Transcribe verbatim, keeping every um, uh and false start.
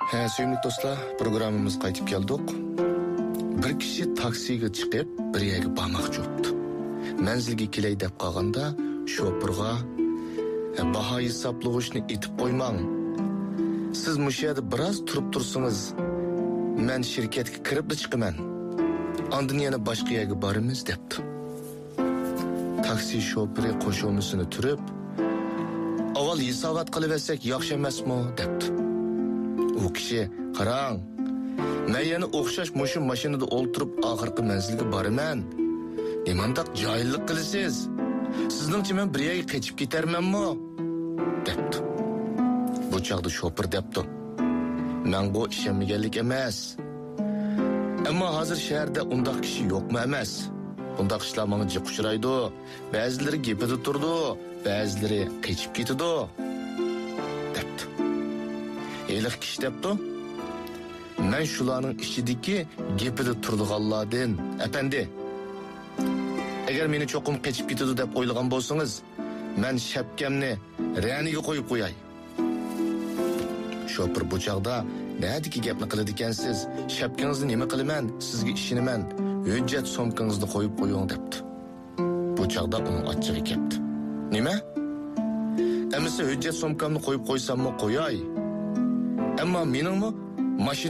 He, sevimli dostlar, programımız qaytib keldik. Bir kishi taksiga chiqib, bir yerga bormoqchi bo'ldi. Manzilga kelay deb qolganda, shofirga baho hisoblag'ishni aytib qo'ymang. Siz mush yerda biroz turib tursangiz, men shirkatga kirib chiqaman. Ondan yana boshqa yerga boramiz debdi. Taksi shofiri qo'shilmasini turib, avval hisobot qilib olsak yaxshi emasmi debdi. U kishi, qarang, men yana o'xshash mushu mashinada o'ltirib oxirgi manzilga boraman. Nimandaq joyillik qilasiz? Sizningcha men bir yerga qechib ketarmanmi? debdi. Bu chaqda shofir debdi. Men bu ishonmaganlik emas. Ammo hozir shaharda undaq kishi yo'qmi emas? Bundaq ishlar menga jiq uchraydi. Ba'zilari gapida turdi, ba'zilari qechib ketdi. debdi. Eliq kishi debdi. Men shularning ichidagi gapida turdiganlardan, efendi. Agar meni cho'qim qechib ketdi deb o'ylagan bo'lsangiz, men shapkamni raniga qo'yib qo'yay. Shofir bu chaqda nədiki gapni qiladi ekansiz? Shapkangizni nima qilaman? Sizga ishonaman. Hujjat somkangizni qo'yib qo'ying debdi. Bu chaqda uning ochig'i ketdi. Nima? Ammo hujjat somkamni qo'yib qo'ysammi qo'yay. Ammo meningmi mashina